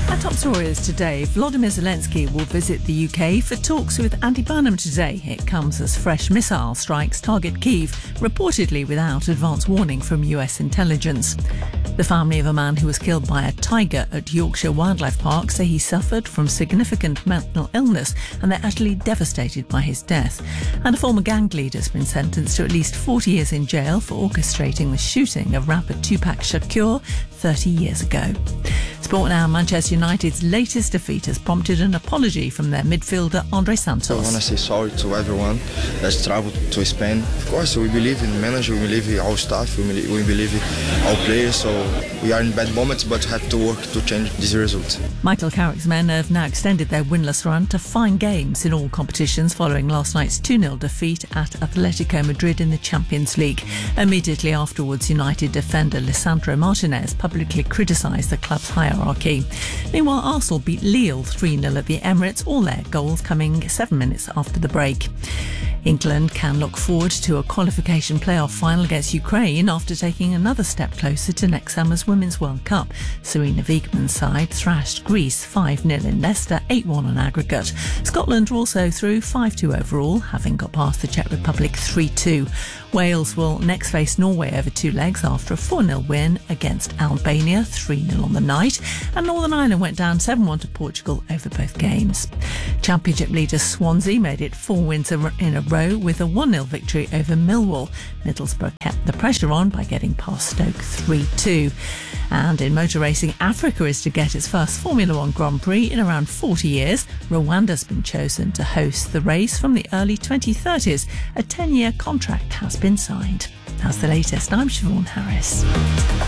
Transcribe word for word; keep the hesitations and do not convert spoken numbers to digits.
Our top story is today. Volodymyr Zelensky will visit the U K for talks with Andy Burnham today. It comes as fresh missile strikes target Kyiv, reportedly without advance warning from U S intelligence. The family of a man who was killed by a tiger at Yorkshire Wildlife Park say he suffered from significant mental illness and they're utterly devastated by his death. And a former gang leader has been sentenced to at least forty years in jail for orchestrating the shooting of rapper Tupac Shakur thirty years ago. Sport now. Manchester United's latest defeat has prompted an apology from their midfielder Andre Santos. I want to say sorry to everyone that's travelled to Spain. Of course, we believe in the manager, we believe in our staff, we believe, we believe in our players, so we are in bad moments but have to work to change this result. Michael Carrick's men have now extended their winless run to five games in all competitions following last night's two nil defeat at Atletico Madrid in the Champions League. Immediately afterwards, United defender Lisandro Martinez publicly criticised the club's hierarchy. Meanwhile, Arsenal beat Lille three nil at the Emirates, all their goals coming seven minutes after the break. England can look forward to a qualification playoff final against Ukraine after taking another step closer to next summer's Women's World Cup. Serena Wiegmann's side thrashed Greece five nil in Leicester, eight one on aggregate. Scotland were also through five two overall, having got past the Czech Republic three two. Wales will next face Norway over two legs after a four nil win against Albania, three nil on the night, and Northern Ireland went down seven one to Portugal over both games. Championship leader Swansea made it four wins in a row with a one nil victory over Millwall. Middlesbrough kept the pressure on by getting past Stoke three two. And in motor racing, Africa is to get its first Formula One Grand Prix in around forty years. Rwanda's been chosen to host the race from the early twenty thirties. A ten-year contract has been signed. That's the latest. I'm Siobhan Harris.